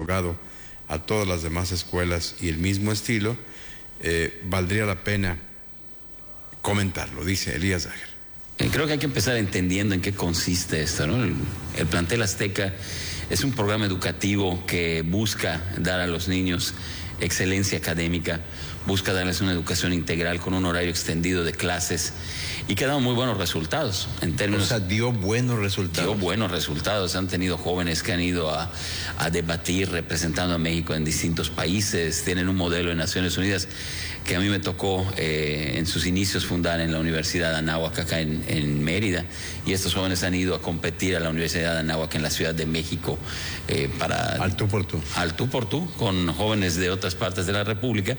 homologado a todas las demás escuelas y el mismo estilo, valdría la pena comentarlo, dice Elías Dager. Creo que hay que empezar entendiendo en qué consiste esto, ¿no? El Plantel Azteca es un programa educativo que busca dar a los niños excelencia académica, busca darles una educación integral con un horario extendido de clases y que ha dado muy buenos resultados en términos. O sea, dio buenos resultados. Dio buenos resultados. Han tenido jóvenes que han ido a debatir representando a México en distintos países. Tienen un modelo de Naciones Unidas que a mí me tocó en sus inicios fundar en la Universidad de Anáhuac acá en Mérida, y estos jóvenes han ido a competir a la Universidad de Anáhuac en la Ciudad de México para al tú por tú. Al tú por tú, con jóvenes de otras partes de la República.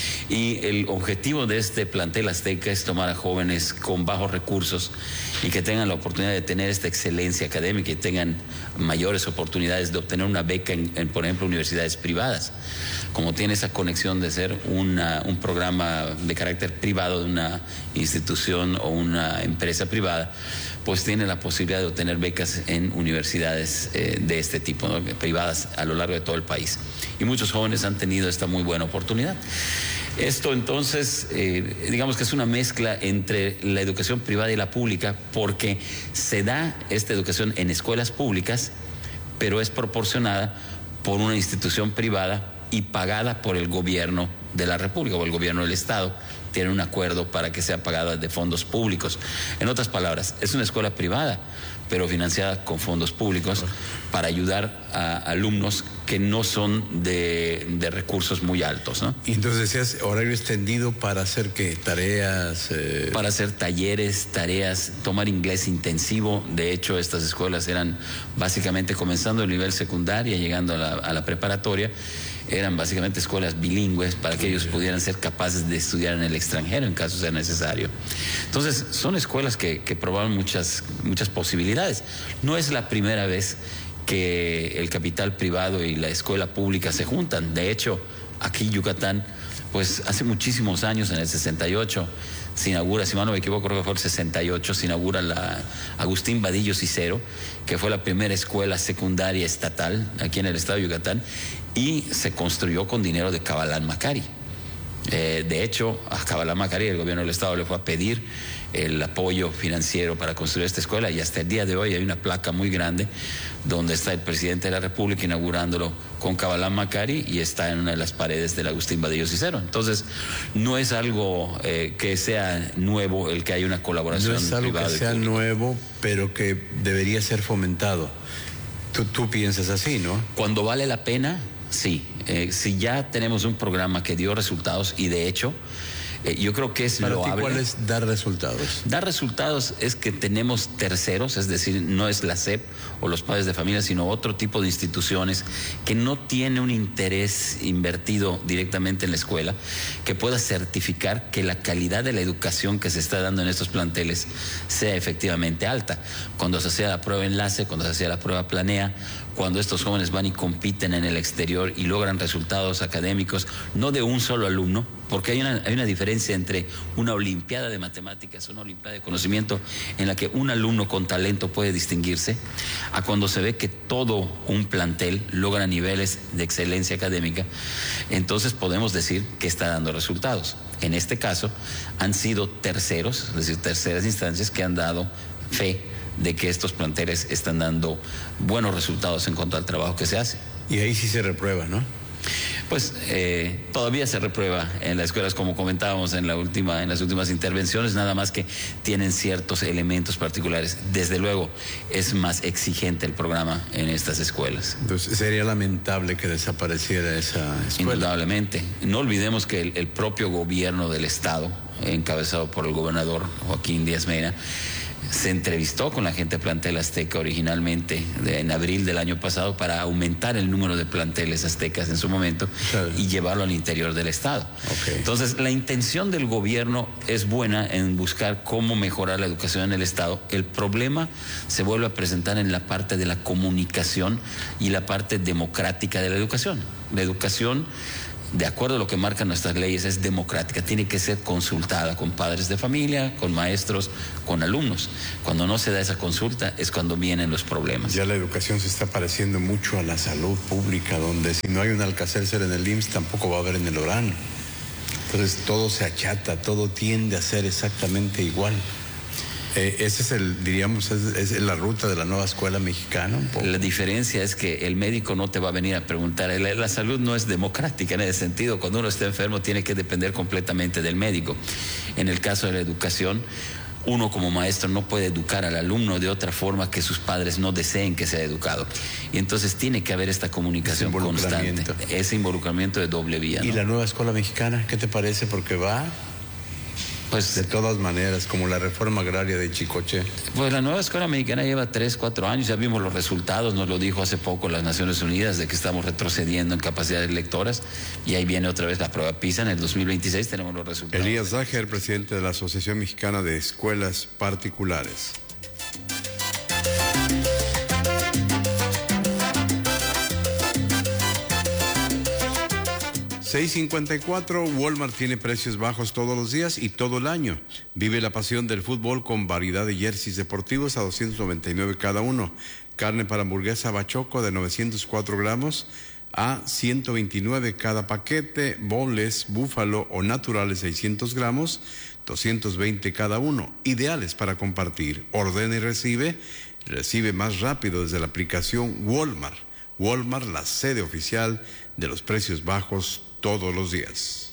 Y el objetivo de este Plantel Azteca es tomar a jóvenes con bajos recursos y que tengan la oportunidad de tener esta excelencia académica y tengan mayores oportunidades de obtener una beca en por ejemplo, universidades privadas. Como tiene esa conexión de ser un programa de carácter privado de una institución o una empresa privada, pues tiene la posibilidad de obtener becas en universidades de este tipo, ¿no? Privadas a lo largo de todo el país. Y muchos jóvenes han tenido esta muy buena oportunidad. Esto entonces, digamos que es una mezcla entre la educación privada y la pública, porque se da esta educación en escuelas públicas, pero es proporcionada por una institución privada y pagada por el gobierno de la República o el gobierno del Estado. Tiene un acuerdo para que sea pagada de fondos públicos. En otras palabras, es una escuela privada, pero financiada con fondos públicos para ayudar a alumnos que no son de recursos muy altos, ¿no? Y entonces decías horario extendido para hacer ¿qué? Tareas. Para hacer talleres, tareas, tomar inglés intensivo. De hecho, estas escuelas eran básicamente comenzando el nivel secundaria, llegando a la preparatoria. Eran básicamente escuelas bilingües para que ellos pudieran ser capaces de estudiar en el extranjero en caso sea necesario. Entonces, son escuelas que probaban muchas posibilidades. No es la primera vez que el capital privado y la escuela pública se juntan. De hecho, aquí en Yucatán, pues hace muchísimos años, en el 68, se inaugura, si mal no me equivoco, creo que fue el 68, se inaugura la Agustín Vadillo Cicero, que fue la primera escuela secundaria estatal aquí en el estado de Yucatán, y se construyó con dinero de Cabalán Macari. De hecho, a Cabalán Macari el gobierno del estado le fue a pedir el apoyo financiero para construir esta escuela, y hasta el día de hoy hay una placa muy grande donde está el presidente de la República inaugurándolo con Cabalán Macari, y está en una de las paredes del Agustín Vadillo Cicero. Entonces, no es algo que sea nuevo el que haya una colaboración privada. No es algo que sea nuevo, pero que debería ser fomentado. Tú piensas así, ¿no? Cuando vale la pena, sí. Si ya tenemos un programa que dio resultados, y de hecho, yo creo que es loable. ¿Cuál es dar resultados? Dar resultados es que tenemos terceros, es decir, no es la SEP o los padres de familia, sino otro tipo de instituciones que no tiene un interés invertido directamente en la escuela, que pueda certificar que la calidad de la educación que se está dando en estos planteles sea efectivamente alta. Cuando se hacía la prueba enlace, cuando se hacía la prueba planea, cuando estos jóvenes van y compiten en el exterior y logran resultados académicos, no de un solo alumno, porque hay una diferencia entre una olimpiada de matemáticas, una olimpiada de conocimiento en la que un alumno con talento puede distinguirse, a cuando se ve que todo un plantel logra niveles de excelencia académica. Entonces podemos decir que está dando resultados. En este caso han sido terceros, es decir, terceras instancias que han dado fe de que estos planteles están dando buenos resultados en cuanto al trabajo que se hace. Y ahí sí se reprueba, ¿no? Pues todavía se reprueba en las escuelas, como comentábamos en las últimas intervenciones, nada más que tienen ciertos elementos particulares. Desde luego es más exigente el programa en estas escuelas. Entonces sería lamentable que desapareciera esa escuela. Indudablemente. No olvidemos que el propio gobierno del estado, encabezado por el gobernador Joaquín Díaz Mera, se entrevistó con la gente de Plantel Azteca originalmente en abril del año pasado para aumentar el número de planteles aztecas en su momento, claro, y llevarlo al interior del estado. Okay. Entonces, la intención del gobierno es buena en buscar cómo mejorar la educación en el estado. El problema se vuelve a presentar en la parte de la comunicación y la parte democrática de la educación. La educación de acuerdo a lo que marcan nuestras leyes, es democrática, tiene que ser consultada con padres de familia, con maestros, con alumnos. Cuando no se da esa consulta es cuando vienen los problemas. Ya la educación se está pareciendo mucho a la salud pública, donde si no hay un Alka-Seltzer en el IMSS, tampoco va a haber en el Orano. Entonces todo se achata, todo tiende a ser exactamente igual. Ese es es la ruta de la nueva escuela mexicana. Un poco. La diferencia es que el médico no te va a venir a preguntar. La salud no es democrática en ese sentido. Cuando uno está enfermo tiene que depender completamente del médico. En el caso de la educación, uno como maestro no puede educar al alumno de otra forma que sus padres no deseen que sea educado. Y entonces tiene que haber esta comunicación constante, ese involucramiento de doble vía, ¿no? ¿Y la nueva escuela mexicana, qué te parece? Porque va... Pues de todas maneras, como la reforma agraria de Chicoche. Pues la nueva escuela mexicana lleva 3, 4 años, ya vimos los resultados, nos lo dijo hace poco las Naciones Unidas, de que estamos retrocediendo en capacidades lectoras, y ahí viene otra vez la prueba PISA, en el 2026 tenemos los resultados. Elías Dager, presidente de la Asociación Mexicana de Escuelas Particulares. 6:54, Walmart tiene precios bajos todos los días y todo el año. Vive la pasión del fútbol con variedad de jerseys deportivos a 299 cada uno. Carne para hamburguesa bachoco de 904 gramos a 129 cada paquete. Boneless, búfalo o naturales 600 gramos, 220 cada uno. Ideales para compartir. Ordena y recibe más rápido desde la aplicación Walmart. Walmart, la sede oficial de los precios bajos todos los días.